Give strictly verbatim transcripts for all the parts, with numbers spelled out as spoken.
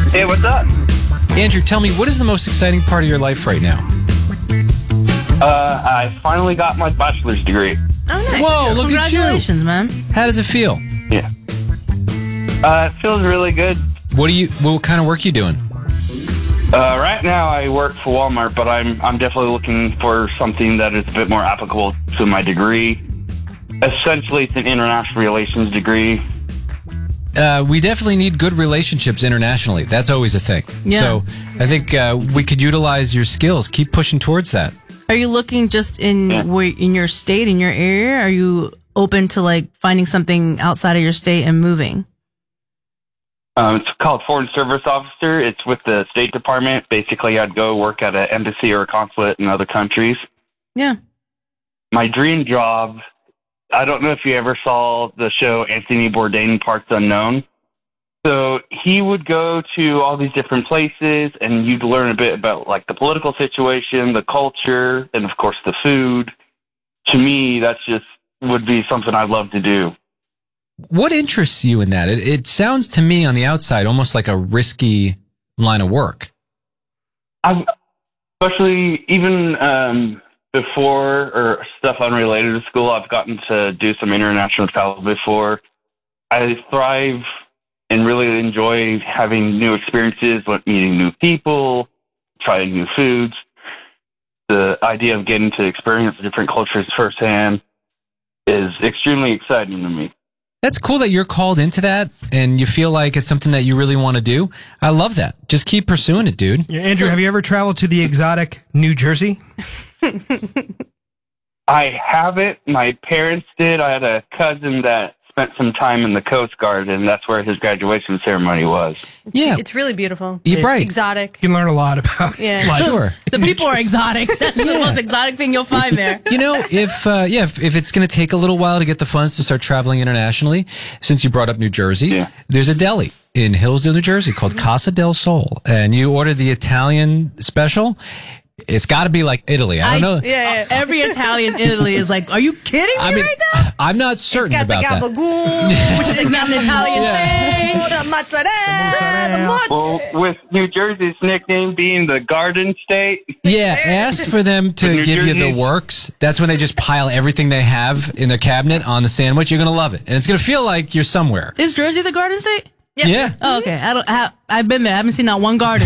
Hey, what's up? Andrew, tell me, what is the most exciting part of your life right now? Uh, I finally got my bachelor's degree. Oh, nice. Whoa, look at you. Congratulations, man. How does it feel? Yeah. Uh, it feels really good. What do you? What kind of work are you doing? Uh, right now I work for Walmart, but I'm I'm definitely looking for something that is a bit more applicable to my degree. Essentially, it's an international relations degree. Uh, we definitely need good relationships internationally. That's always a thing. Yeah. So I think uh, we could utilize your skills. Keep pushing towards that. Are you looking just in Yeah. where, in your state, in your area? Are you open to like finding something outside of your state and moving? Um, it's called Foreign Service Officer. It's with the State Department. Basically, I'd go work at an embassy or a consulate in other countries. Yeah. My dream job, I don't know if you ever saw the show Anthony Bourdain, Parts Unknown. So he would go to all these different places, and you'd learn a bit about like the political situation, the culture, and of course the food. To me, that's just would be something I'd love to do. What interests you in that? It, it sounds to me on the outside almost like a risky line of work. I've, especially even um, before or stuff unrelated to school, I've gotten to do some international travel before. I thrive and really enjoy having new experiences, like meeting new people, trying new foods. The idea of getting to experience different cultures firsthand is extremely exciting to me. That's cool that you're called into that and you feel like it's something that you really want to do. I love that. Just keep pursuing it, dude. Yeah, Andrew, have you ever traveled to the exotic New Jersey? I haven't. My parents did. I had a cousin that spent some time in the Coast Guard, and that's where his graduation ceremony was. Yeah. It's really beautiful. You're right. Exotic. You can learn a lot about Yeah. life. Sure. The people are exotic. That's the most exotic thing you'll find there. You know, if uh, yeah, if, if it's going to take a little while to get the funds to start traveling internationally, since you brought up New Jersey, Yeah. there's a deli in Hillsdale, New Jersey called Casa del Sol, and you order the Italian special. It's got to be like Italy. I don't know. Yeah, yeah. Every Italian in Italy is like, are you kidding me I mean, right now? I'm not certain Got the about that. gabagool, Which is not an Italian thing. oh, the mozzarella, the mozz. Well, with New Jersey's nickname being the Garden State, Yeah, ask for them to New give you the Jersey. works. That's when they just pile everything they have in their cabinet on the sandwich. You're going to love it. And it's going to feel like you're somewhere. Is Jersey the Garden State? Yeah. Oh, okay. I don't. I, I've been there. I haven't seen not one garden.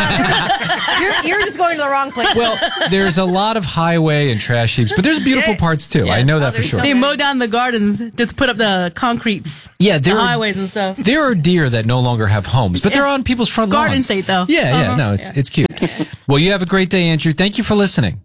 You're, you're just going to the wrong place. Well, there's a lot of highway and trash heaps, but there's beautiful parts too. I know that for there's sure. so They mow down the gardens just to put up the concretes, Yeah, the there are, highways and stuff. there are deer that no longer have homes, but they're on people's front Garden lawns. State, though. Yeah, yeah, Uh-huh. no, it's it's cute. Well, you have a great day, Andrew. Thank you for listening.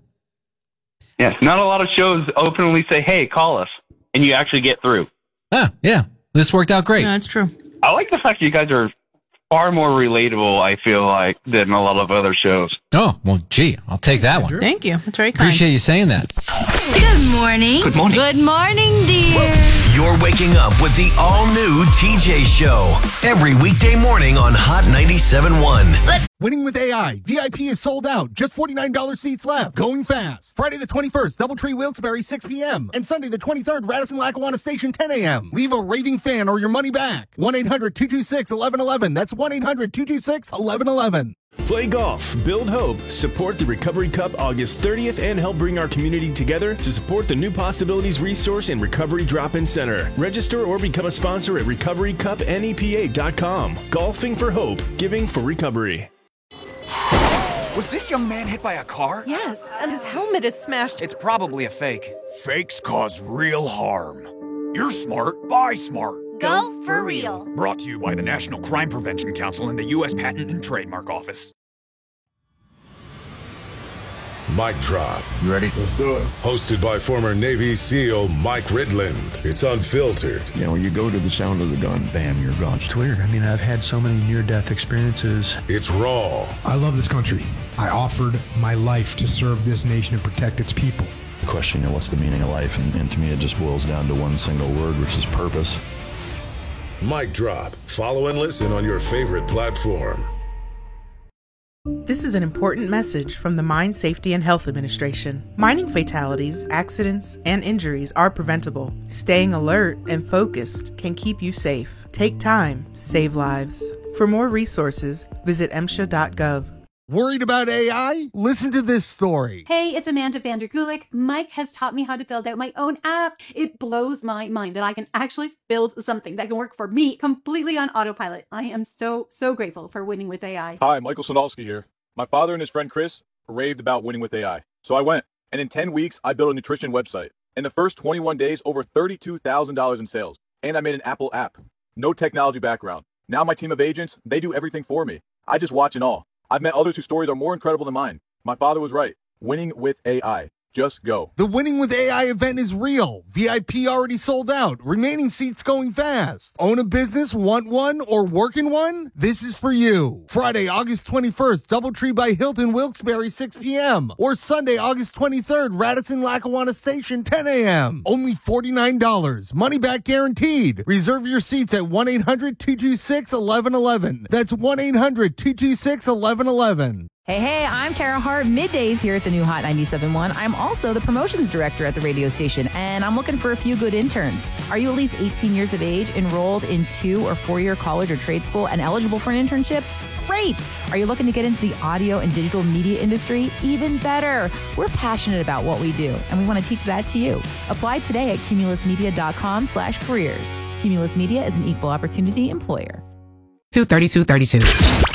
yes, not a lot of shows openly say, "Hey, call us," and you actually get through. Ah, yeah, this worked out great. No, that's true. I like the fact that you guys are far more relatable, I feel like, than a lot of other shows. Oh, well, gee, I'll take that one. Thank you. That's very kind. Appreciate you saying that. Good morning. Good morning. Good morning, dear. You're waking up with the all-new T J Show. Every weekday morning on Hot ninety-seven point one. Winning with A I. V I P is sold out. Just forty-nine dollars seats left. Going fast. Friday the twenty-first, Doubletree Wilkes-Barre, six p.m. And Sunday the twenty-third, Radisson Lackawanna Station, ten a.m. Leave a raving fan or your money back. one eight hundred two two six one one one one. That's one eight hundred two two six one one one one. Play golf, build hope, support the Recovery Cup August thirtieth, and help bring our community together to support the New Possibilities Resource and Recovery Drop-In Center. Register or become a sponsor at recovery cup N E P A dot com. Golfing for hope, giving for recovery. Was this young man hit by a car? Yes, and his helmet is smashed. It's probably a fake. Fakes cause real harm. You're smart. Buy smart. Go for real. Brought to you by the National Crime Prevention Council and the U S Patent and Trademark Office. Mic Drop. You ready? Let's do it. Hosted by former Navy SEAL Mike Ridland. It's unfiltered. You know, when you go to the sound of the gun, bam, you're gone. It's weird. I mean, I've had so many near-death experiences. It's raw. I love this country. I offered my life to serve this nation and protect its people. The question, you know, what's the meaning of life? And, and to me, it just boils down to one single word, which is purpose. Mic Drop. Follow and listen on your favorite platform. This is an important message from the Mine Safety and Health Administration. Mining fatalities, accidents, and injuries are preventable. Staying alert and focused can keep you safe. Take time, save lives. For more resources, visit M S H A dot gov. Worried about A I? Listen to this story. Hey, it's Amanda Vanderkulik. Mike has taught me how to build out my own app. It blows my mind that I can actually build something that can work for me completely on autopilot. I am so, so grateful for Winning with A I. Hi, Michael Sonalski here. My father and his friend Chris raved about Winning with A I. So I went, and in ten weeks, I built a nutrition website. In the first twenty-one days, over thirty-two thousand dollars in sales. And I made an Apple app. No technology background. Now my team of agents, they do everything for me. I just watch and all. I've met others whose stories are more incredible than mine. My father was right. Winning with A I. Just go. The Winning with A I event is real. V I P already sold out. Remaining seats going fast. Own a business, want one, or work in one? This is for you. Friday, August twenty-first, Doubletree by Hilton, Wilkes-Barre, six p.m. Or Sunday, August twenty-third, Radisson Lackawanna Station, ten a.m. Only forty-nine dollars. Money back guaranteed. Reserve your seats at one eight hundred two two six one one one one. That's one eight hundred two two six one one one one. Hey, hey, I'm Kara Hart, middays here at the new Hot ninety-seven point one. I'm also the promotions director at the radio station, and I'm looking for a few good interns. Are you at least eighteen years of age, enrolled in two or four-year college or trade school, and eligible for an internship? Great! Are you looking to get into the audio and digital media industry? Even better! We're passionate about what we do, and we want to teach that to you. Apply today at cumulusmedia.com slash careers. Cumulus Media is an equal opportunity employer. two thirty-two thirty-two